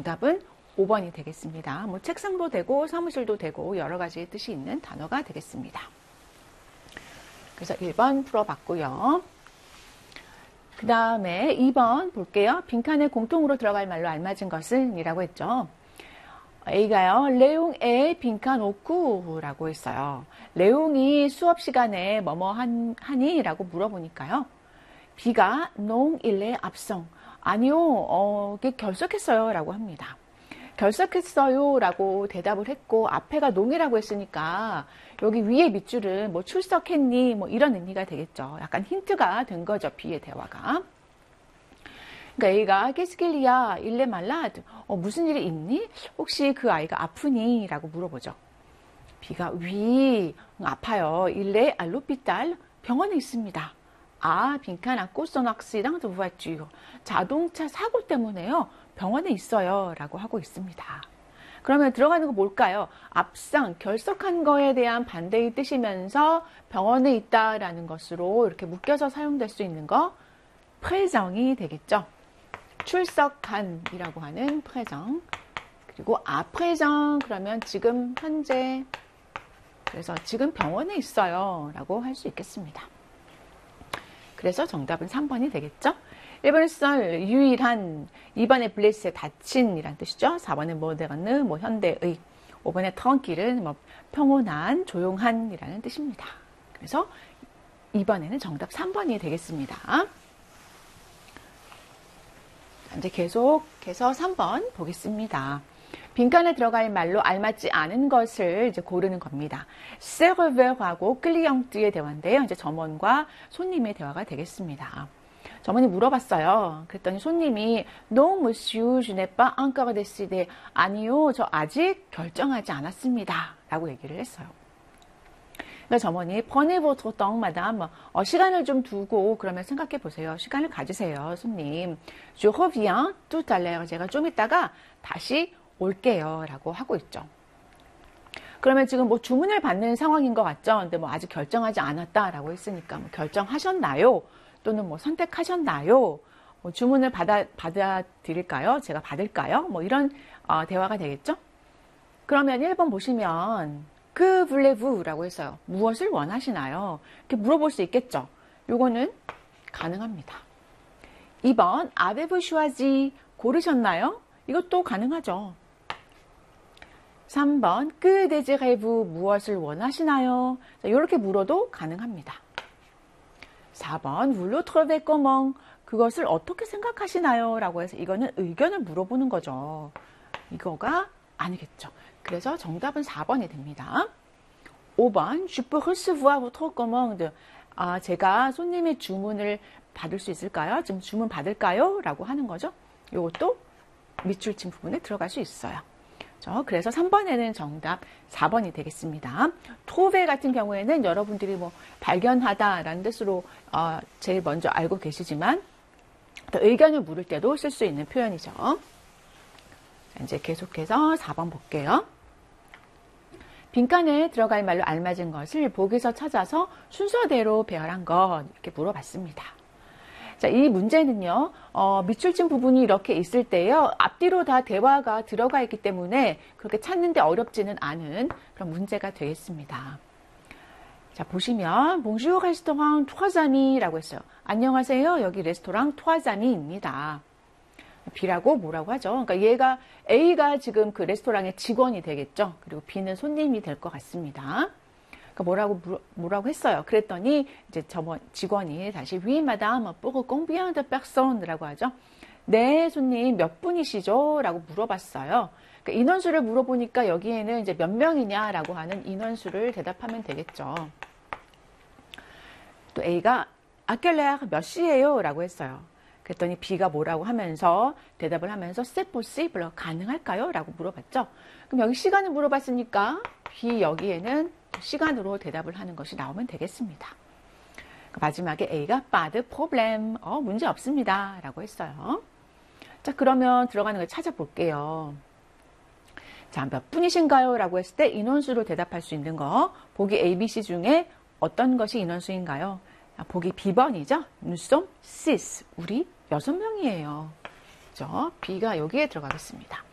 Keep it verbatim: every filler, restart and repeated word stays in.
정답은 오 번이 되겠습니다. 뭐 책상도 되고 사무실도 되고 여러 가지 뜻이 있는 단어가 되겠습니다. 그래서 일 번 풀어봤고요. 그 다음에 이 번 볼게요. 빈칸에 공통으로 들어갈 말로 알맞은 것은 이라고 했죠. A가요. 레옹에 빈칸 오쿠 라고 했어요. 레옹이 수업 시간에 뭐뭐 한, 하니? 라고 물어보니까요. B가 non il est absent. 아니요. 어, 결석했어요. 라고 합니다. 결석했어요. 라고 대답을 했고 앞에가 농이라고 했으니까 여기 위에 밑줄은 뭐 출석했니? 뭐 이런 의미가 되겠죠. 약간 힌트가 된 거죠. B의 대화가. 그러니까 A가 깨스길리야 일레 말라드 어, 무슨 일이 있니? 혹시 그 아이가 아프니? 라고 물어보죠. B가 위 아파요. 일레 알로피탈 병원에 있습니다. 아 빈칸 아꼬선 악시당 도와주요. 자동차 사고 때문에요. 병원에 있어요. 라고 하고 있습니다. 그러면 들어가는 거 뭘까요? 앞상 결석한 거에 대한 반대의 뜻이면서 병원에 있다라는 것으로 이렇게 묶여서 사용될 수 있는 거 présent이 되겠죠. 출석한이라고 하는 présent. 그리고 à présent 그러면 지금 현재. 그래서 지금 병원에 있어요. 라고 할 수 있겠습니다. 그래서 정답은 삼 번이 되겠죠. 일 번에 썰, 유일한, 이 번에 블레스의 닫힌 이란 뜻이죠. 사 번에 모데르느, 뭐 현대의, 오 번에 트렁킬은 뭐 평온한, 조용한 이라는 뜻입니다. 그래서 이 번에는 정답 삼 번이 되겠습니다. 이제 계속해서 삼 번 보겠습니다. 빈칸에 들어갈 말로 알맞지 않은 것을 이제 고르는 겁니다. 세르베하고 클리앙트의 대화인데요. 이제 점원과 손님의 대화가 되겠습니다. 점원이 물어봤어요. 그랬더니 손님이 Non, monsieur, je n'ai pas encore décidé. 아니요, 저 아직 결정하지 않았습니다. 라고 얘기를 했어요. 그러니까 점원이 Prenez votre temps, madame. 어, 시간을 좀 두고 그러면 생각해 보세요. 시간을 가지세요, 손님. Je reviens tout à l'heure. 제가 좀 있다가 다시 올게요. 라고 하고 있죠. 그러면 지금 뭐 주문을 받는 상황인 것 같죠? 근데 뭐 아직 결정하지 않았다라고 했으니까 뭐 결정하셨나요? 또는 뭐 선택하셨나요? 뭐 주문을 받아, 받아드릴까요? 제가 받을까요? 뭐 이런 어, 대화가 되겠죠? 그러면 일 번 보시면 그 블레브라고 했어요. 무엇을 원하시나요? 이렇게 물어볼 수 있겠죠? 요거는 가능합니다. 이 번 아베브 슈아지 고르셨나요? 이것도 가능하죠. 삼 번 그 데지레브 무엇을 원하시나요? 자, 이렇게 물어도 가능합니다. 사 번 vous le trouvez comment? 그것을 어떻게 생각하시나요? 라고 해서 이거는 의견을 물어보는 거죠. 이거가 아니겠죠. 그래서 정답은 사 번이 됩니다. 오 번 je peux recevoir votre commande? 아, 제가 손님의 주문을 받을 수 있을까요? 지금 주문 받을까요? 라고 하는 거죠. 이것도 밑줄 친 부분에 들어갈 수 있어요. 그래서 삼 번에는 정답 사 번이 되겠습니다. 토베 같은 경우에는 여러분들이 뭐 발견하다라는 뜻으로 어, 제일 먼저 알고 계시지만 또 의견을 물을 때도 쓸 수 있는 표현이죠. 자, 이제 계속해서 사 번 볼게요. 빈칸에 들어갈 말로 알맞은 것을 보기서 찾아서 순서대로 배열한 것 이렇게 물어봤습니다. 자, 이 문제는요, 어, 밑줄 친 부분이 이렇게 있을 때요, 앞뒤로 다 대화가 들어가 있기 때문에 그렇게 찾는데 어렵지는 않은 그런 문제가 되겠습니다. 자, 보시면, Bonjour, restaurant trois ams라고 했어요. 안녕하세요. 여기 레스토랑 trois ams입니다. B라고 뭐라고 하죠? 그러니까 얘가, A가 지금 그 레스토랑의 직원이 되겠죠. 그리고 B는 손님이 될 것 같습니다. 그러니까 뭐라고 뭐라고 했어요. 그랬더니 이제 저번 직원이 다시 oui madame pour combien de personnes라고 하죠. 네 손님 몇 분이시죠?라고 물어봤어요. 그러니까 인원수를 물어보니까 여기에는 이제 몇 명이냐라고 하는 인원수를 대답하면 되겠죠. 또 A가 à quelle heure 몇 시예요?라고 했어요. 그랬더니 B가 뭐라고 하면서 대답을 하면서 c'est possible 가능할까요? 라고 물어봤죠. 그럼 여기 시간을 물어봤으니까 B 여기에는 시간으로 대답을 하는 것이 나오면 되겠습니다. 마지막에 A가 pas de problème, 어, 문제 없습니다. 라고 했어요. 자, 그러면 들어가는 걸 찾아볼게요. 자, 몇 분이신가요? 라고 했을 때 인원수로 대답할 수 있는 거, 보기 A, B, C 중에 어떤 것이 인원수인가요? 아, 보기 비 번이죠. Nous sommes six, 우리 여섯 명이에요. 그죠? B가 여기에 들어가겠습니다.